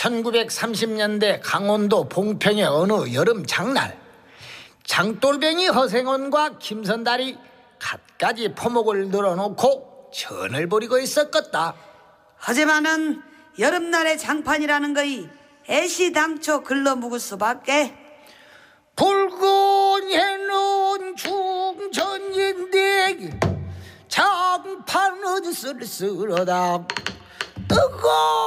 1930년대 강원도 봉평의 어느 여름 장날, 장돌뱅이 허생원과 김선달이 갖가지 포목을 늘어놓고 전을 벌이고 있었겠다. 하지만은 여름날의 장판이라는 거이 애시당초 글러 묵을 수밖에. 붉은 해놓은 중전인데 장판은 쓸쓸하다. 뜨거